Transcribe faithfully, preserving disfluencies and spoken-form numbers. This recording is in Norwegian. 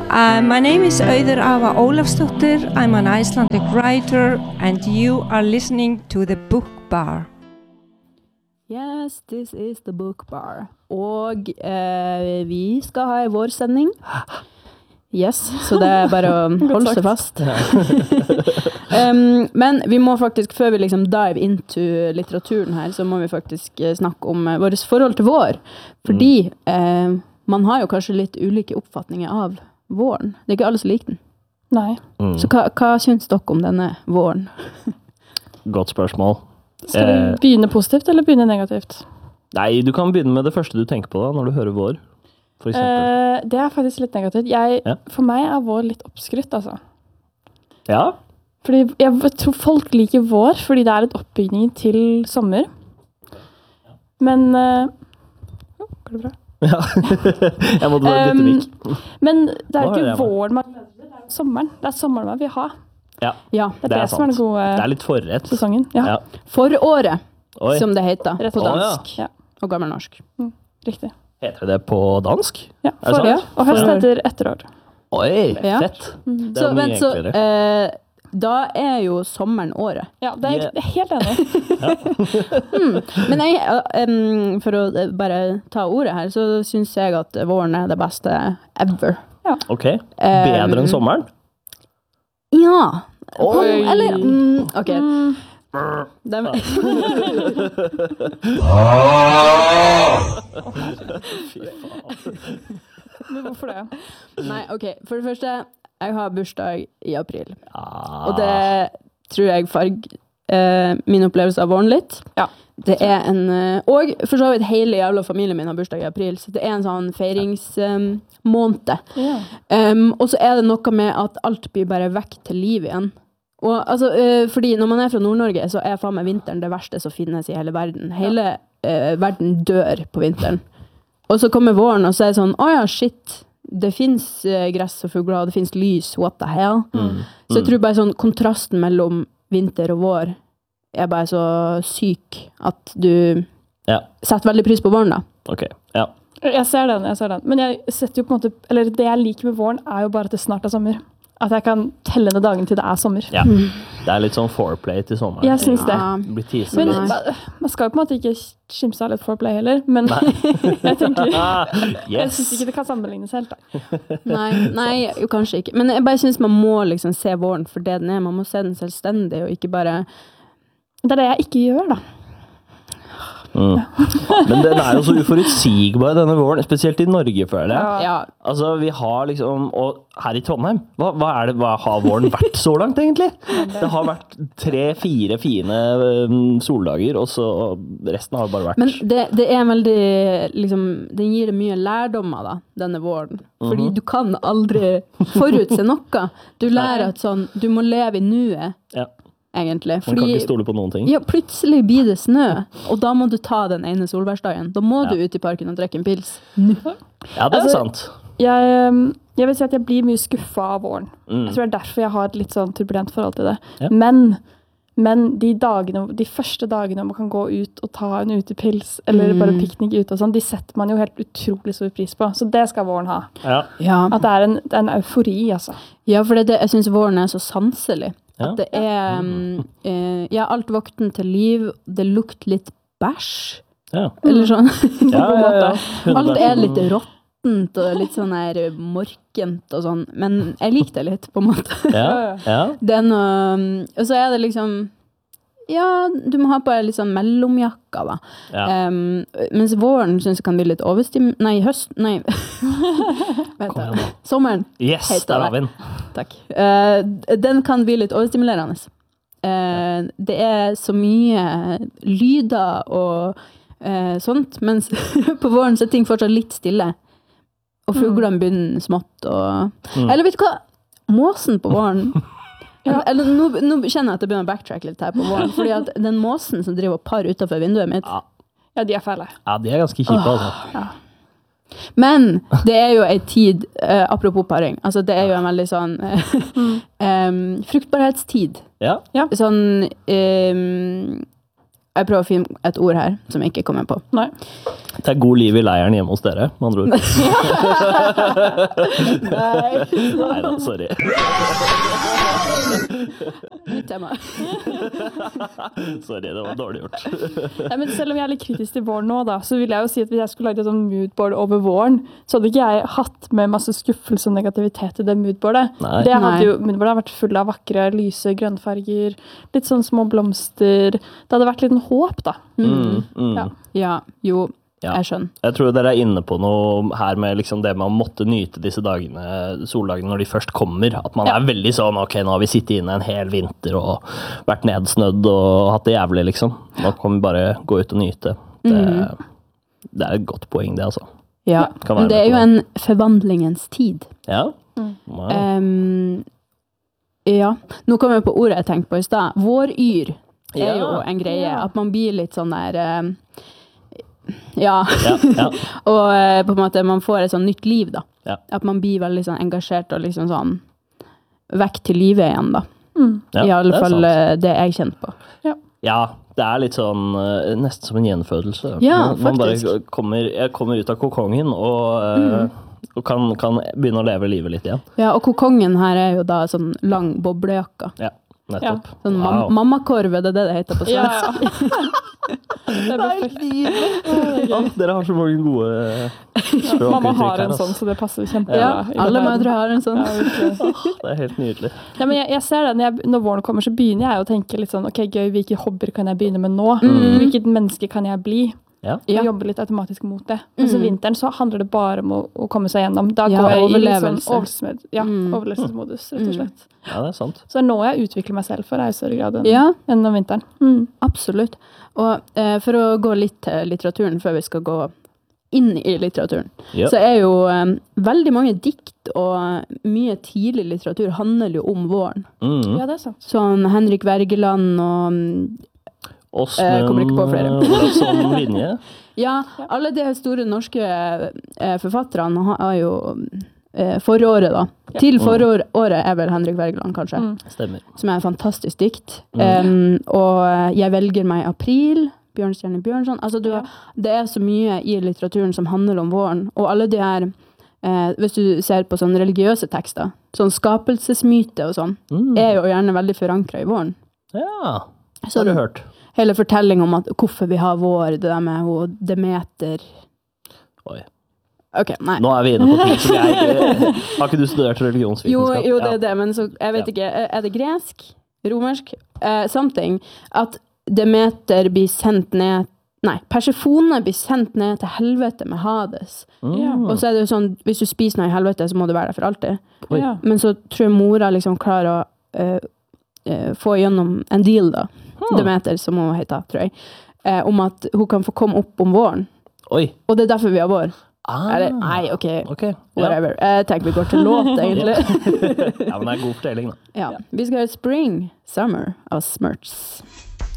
Uh, my name is Auður Ava Ólafsdóttir. I'm an Icelandic writer, and you are listening to The Book Bar. Yes, this is The Book Bar. Og eh, vi skal ha en vårsending. Yes, så det er bare å holde seg fast. um, men vi må faktisk, før vi liksom dive into litteraturen her, så må vi faktisk snakke om uh, vårt forhold til vår. Fordi uh, man har jo kanskje litt ulike oppfatninger av våren. Det er ikke alle som liker den. Nei. Mm. Så hva, hva synes dere om denne våren? Godt spørsmål. Skal vi eh, begynne positivt eller begynne negativt? Nei, du kan begynne med det første du tenker på da, når du hører vår. For eksempel. Eh, det er faktisk litt negativt. Jeg, Ja. For meg er vår litt oppskrytt, altså. Ja? Fordi jeg tror folk liker vår, fordi det er et oppbygning til sommer. Men... Eh, oh, går det bra? Ja. Jeg måtte bare bytte Um, mikk. Men det er Hva ikke er det? våren man gleder seg til, det er sommeren. Det er sommeren man vil ha. Ja, Ja, Det er det det, er som er den sant. gode Det er litt forrett. sesongen. Ja, Ja. foråret, Oi, som det heter Rett på og slett. dansk ja, og gammelnorsk. riktig. heter det på dansk? Ja, Er det for, sant? og høst For- heter etterår. Oi, Ja. fett. Det Så er mye vent, så enklere. eh, da er jo sommeren året. Ja, det er Yeah. jeg helt enig. Hmm. Men jeg, eh, em, for å eh, bare ta ordet her, så synes jeg at våren er det beste ever. Ok, bedre enn sommeren? Ja. Oi. Eller, mm, ok. Mm, Dem, men hvorfor det? nei, ok. For det første, jeg har bursdag i april. Ah. Og det tror jeg farg eh, min opplevelse av våren litt. Ja. Det er en, eh, og for så vidt hele jævla familien min har bursdag i april, så det er en sånn feiringsmåned. Ja. Um, og så er det noe med at alt blir bare vekk til liv igjen. Og, altså, eh, fordi når man er fra Nord-Norge, så er faen meg vinteren det verste som finnes i hele verden. Hele eh, verden dør på vinteren. Og så kommer våren, og så er det sånn, åja, shit, det finnes eh, gress og fugler, og det finnes lys, what the hell? Mm. Så jeg tror bare sånn kontrasten mellom vinter og vår er bare så syk at du Ja, setter veldig pris på våren da. ok. Ja. Jeg ser den, jeg ser den. Men jeg setter jo på en måte, eller det jeg liker med våren er jo bare at det snart er sommer. At jeg kan telle ned dagen til det er sommer. ja. Det er litt sånn foreplay til sommeren. Jeg synes det. Ja. Det blir teaset. Men Nei. ma- man skal jo på en måte ikke skimse av litt foreplay heller, men jeg tenker, jeg Yes. synes ikke det kan sammenlignes helt da. Nei, nei, jo kanskje ikke. Men jeg bare synes man må liksom se våren for det den er. Man må se den selvstendig, og ikke bare... Det er det jeg ikke gjør da. Mm. Men den er jo så uforutsigbar denne våren, spesielt i Norge, føler jeg. Ja, Altså, vi har liksom, og her i Trondheim, hva, hva er det, hva har våren vært så langt egentlig? Det har vært tre-fire fine um, soldager, og så resten har bare vært... men det, det er veldig, liksom, den gir det mye lærdommer da, denne våren. Fordi du kan aldri forutse noe. Du lærer at sånn, du må leve i nuet, Ja, egentlig. man kan ikke stole på noen ting. ja, plutselig blir det snø, og da må du ta den ene solværsdagen. Da må du Ja. ut i parken og drikke en pils. Nå. Ja, det er Altså, sant. Jeg, um, jeg vil si at jeg blir mye skuffet av våren. Mm. Jeg tror det er derfor jeg har et litt sånn turbulent forhold til det. Ja. Men, men de dagene, de første dagene man kan gå ut og ta en utepils, eller bare piknik ute og sånn, de setter man jo helt utrolig stor pris på. Så det skal våren ha. Ja, Ja. At det er en, det er en eufori, altså. Ja, for det, det, jeg synes våren er så sanselig. Ja. At det er, um, eh, ja, alt våkner til liv, det lukter litt bæsj, ja. eller sånn. Ja, ja, ja. Alt er litt råttent og litt sånn her morkent og sånn, men jeg liker det litt, på en måte. Ja, ja. Det er noe, og så er det liksom, ja, du må ha på litt sånn mellomjakka da. Ja. Um, mens våren synes jeg kan bli litt overstim... Nei, høst... Nei. Vent Kom da. igjen nå. Sommeren. Yes, Heter der har det. vi den. Takk. Eh, den kan bli litt overstimulerende. Eh, det er så mye lyder og eh, sånt, mens på våren så er ting fortsatt litt stille. Og fuglene begynner smått. Og... Mm. Eller vet du hva? Måsen på våren... Ja. Eller, nå, nå kjenner jeg at jeg begynner å backtrack litt her på våren, fordi at den måsen som driver og par utenfor vinduet mitt, Ja. Ja, de er fæle. Ja, de er ganske kjipe, altså. men det er jo en tid, eh, apropos paring, altså det er jo en veldig sånn eh, em, fruktbarhetstid. Ja, Sånn em, Jeg prøver å finne et ord her, som jeg ikke kommer på. Nei. Det er god liv i leiren hjemme hos dere, med andre ord. Nei. Neida, sorry. Nytt tema. Sorry, det var dårlig gjort. Nei, men selv om jeg er litt kritisk til våren nå, da, så vil jeg jo si at hvis jeg skulle lage et sånn moodboard over våren, så hadde ikke jeg hatt med masse skuffelse og negativitet i det moodboardet. Nei. Det hadde Nei. jo, moodboardet har vært full av vakre, lyse, grønnfarger, litt sånn små blomster. Det hadde vært litt en håp, da. Mm, mm. Ja. Ja, jo, Ja. jeg skjønner. Jeg tror dere er inne på noe her med liksom det med å måtte nyte disse dagene, soldagene når de først kommer. At man Ja. er veldig sånn, ok, nå har vi sittet inne en hel vinter og vært nedsnødd og hatt det jævlig, liksom. Nå kan vi bare gå ut og nyte. Det, Mhm. det er et godt poeng, det, altså. Ja, Kan men være det er med jo på en forvandlingens tid. Ja. Mm. Wow. Um, ja, nå kommer jeg på ordet jeg tenkte på i sted. Våryr er Ja. jo en greie, Ja. at man blir litt sånn der, um, ja, Ja, ja. og uh, på en måte man får et sånn nytt liv da. Ja. At man blir veldig sånn engasjert og liksom sånn vekk til livet igjen da. Mm. Ja, I alle det er fall sant. uh, det jeg kjente på. Ja, det er litt sånn eh, nesten som en gjenfødelse. Ja, man, man bare faktisk. kommer, jeg kommer ut av kokongen og, eh, og kan, kan begynne å leve livet litt igjen. Ja, og kokongen her er jo da sånn lang boblejakke. Ja, nettopp. Sånn Wow. mam mammakorv, er det det det heter på Ja, svensk? ja. Det er perfekt. Ja, dere har så mange gode språkuttrykk Mamma har her, en ass. sånn, så det passer kjempebra. Ja, i alle den verden. mødre har en sånn. Ja, virkelig. Det er helt nydelig. Ja, men jeg, jeg ser det, når, jeg, når våren kommer, så begynner jeg å tenke litt sånn, ok, gøy, hvilke hobbyer kan jeg begynne med nå? Mm. Hvilket menneske kan jeg bli? Ja. Jeg Ja. jobber litt automatisk mot det. Men så Mm. vinteren så handler det bare om å, å komme seg gjennom. Da Ja, går jeg i litt sånn overlevelse. overlevelsesmod, ja, Mm. overlevelsesmodus, rett og Mm. slett. Ja, det er sant. Så det er nå jeg utvikler meg selv for i større grad enn, Ja, enn om vinteren. Mm. absolutt. Og eh, for å gå litt til litteraturen før vi skal gå inn i litteraturen, Ja. så er jo eh, veldig mange dikt og mye tidlig litteratur handler jo om våren. Mm. Ja, det er sant. Sånn Henrik Wergeland og mm, Åsmund kommer ikke på flere. Olavsson Vinje. ja, alle de store norske eh, forfatterne har har jo eh, foråret da. Ja. Til foråret er vel Henrik Wergeland kanskje, Mm. Stemmer. som er en fantastisk dikt. Mm. Um, og Jeg velger meg april, Bjørnstjerne Bjørnson. Altså, du, Ja. det er så mye i litteraturen som handler om våren. Og alle de her, eh, hvis du ser på sånne religiøse tekster, sånn skapelsesmyte og sånn, Mm. er jo gjerne veldig forankret i våren. Ja, det Sånn, har du hørt. hele fortelling om at, hvorfor vi har vår, det der med hun Demeter. Oi. Ok, nei. Nå er vi inne på ting som jeg ikke... Har ikke du studert Jo, religionsvitenskap? jo, det Ja. er det, men så, jeg vet Ja. ikke, er det gresk? Romersk? Eh, something. At Demeter blir sendt ned, nei, Persefone blir sendt ned til helvete med Hades. Mm. Og så er det jo sånn, hvis du spiser noe i helvete, så må du være der for alltid. Oi. Ja. Men så tror jeg mora liksom klarer å eh, eh, få gjennom en deal da, Hmm. Demeter, som hun heter, tror jeg, eh, om at hun kan få komme opp om våren. Oi. Og det er derfor vi har vår. Ah. Eller, nei, ok, Ok. Ja. whatever. Jeg tenker vi går til låt, egentlig. Ja, men det er god fortelling, da. Ja, vi skal høre Spring, Summer av Smurfs.